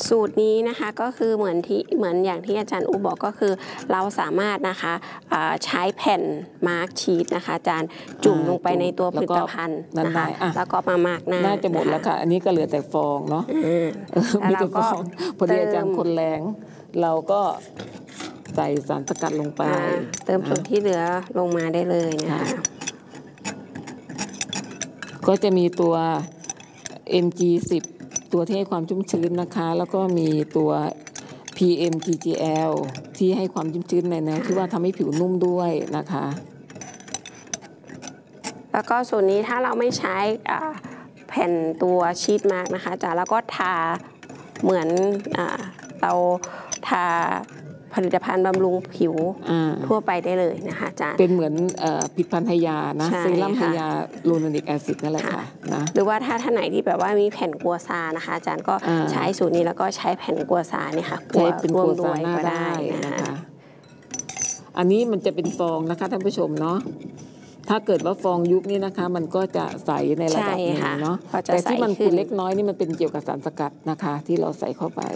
สูตรนี้นะคะก็คือเหมือนอย่างที่อาจารย์อูบอกก็คือเราสามารถนะคะใช้แผ่นมาร์กชีสนะคะอาจารย์จุ่มลงไปในตัวผลิตภัณฑ์นะคะแล้วก็มามาร์กหน้าน่าจะหมดแล้วค่ะอันนี้ก็เหลือแต่ฟองเนาะมีแต่ฟองพอดีอาจารย์คนแรงเราก็ใส่สารสกัดลงไปเติมส่วนที่เหลือลงมาได้เลยนะคะก็จะมีตัว MG10 ตัวที่ให้ความชุ่มชื้นนะคะแล้วก็มีตัว PMGGL ที่ให้ความชุ่มชื้นในแนวที่ว่าทำให้ผิวนุ่มด้วยนะคะแล้วก็ส่วนนี้ถ้าเราไม่ใช้แผ่นตัวชีทมาร์กนะคะจ้ะแล้วก็ทาเหมือนเราทาผลิตภัณฑ์บำรุงผิวทั่วไปได้เลยนะคะอาจารย์เป็นเหมือนผลิตภัณฑ์ไฮยานะเซรั่มไฮยาโลโนนิกแอซิดนั่นแหละค่ะนะหรือว่าถ้าท่านไหนที่แบบว่ามีแผ่นกัวซานะคะอาจารย์ก็ใช้สูตรนี้แล้วก็ใช้แผ่นกัวซาเนี่ยค่ะใช้เป็นกัวซาหน้าได้นะคะอันนี้มันจะเป็นฟองนะคะท่านผู้ชมเนาะถ้าเกิดว่าฟองยุบนี่นะคะมันก็จะใสในระดับหนึ่งเนาะแต่ที่มันขุ่นเล็กน้อยนี่มันเป็นเกี่ยวกับสารสกัดนะคะที่เราใส่เข้าไป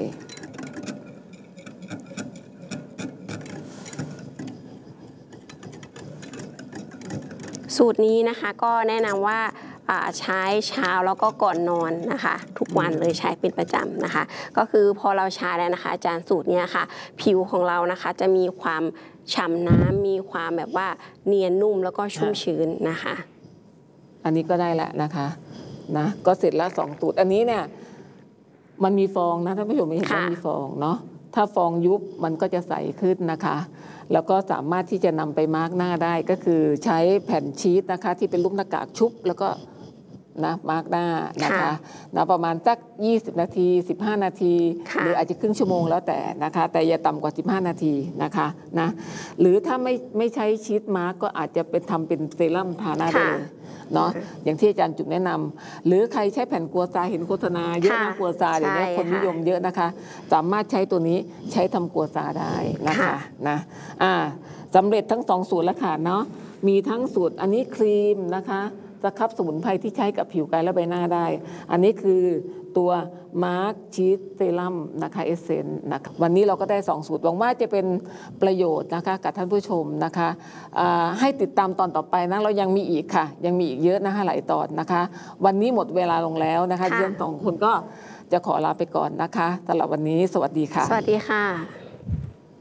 สูตรนี้นะคะก็แนะนำว่าใช้เช้าแล้วก็ก่อนนอนนะคะทุกวันเลยใช้เป็นประจำนะคะก็คือพอเราใช้แล้วนะคะอาจารย์สูตรนี้ค่ะผิวของเรานะคะจะมีความฉ่ำน้ำมีความแบบว่าเนียนนุ่มแล้วก็ชุ่มชื้นนะคะอันนี้ก็ได้แล้วนะคะนะก็เสร็จแล้ว2สูตรอันนี้เนี่ยมันมีฟองนะท่านผู้ชมไม่เห็นว่ามีฟองเนาะถ้าฟองยุบมันก็จะใสขึ้นนะคะแล้วก็สามารถที่จะนำไปมาร์กหน้าได้ก็คือใช้แผ่นชีสนะคะที่เป็นรูปหน้ากากชุบแล้วก็นะมาร์กหน้านะคะนะประมาณสัก20 นาที15 นาทีหรืออาจจะครึ่งชั่วโมงแล้วแต่นะคะแต่อย่าต่ำกว่า15 นาทีนะคะนะหรือถ้าไม่ใช้ชีสมาร์กก็อาจจะเป็นทำเป็นเซรั่มทาหน้าได้เลยเนาะอย่างที่อาจารย์จุกแนะนำหรือใครใช้แผ่นกัวซาเห็นโฆษณาเยอะนะกัวซาเดี๋ยวนี้คนนิยมเยอะนะคะสามารถใช้ตัวนี้ใช้ทำกัวซาได้นะคะนะสำเร็จทั้ง2สูตรแล้วค่ะเนาะมีทั้งสูตรอันนี้ครีมนะคะสครับสมุนไพรที่ใช้กับผิวกายและใบหน้าได้อันนี้คือตัวมาร์กชีสเซรั่มนะคะเอเซนนะคะวันนี้เราก็ได้2สูตรหวังว่าจะเป็นประโยชน์นะคะกับท่านผู้ชมนะคะให้ติดตามตอนต่อไปนะเรายังมีอีกค่ะยังมีอีกเยอะนะคะหลายตอนนะคะวันนี้หมดเวลาลงแล้วนะคะเพื่อน2 คนก็จะขอลาไปก่อนนะคะสำหรับวันนี้สวัสดีค่ะสวัสดีค่ะ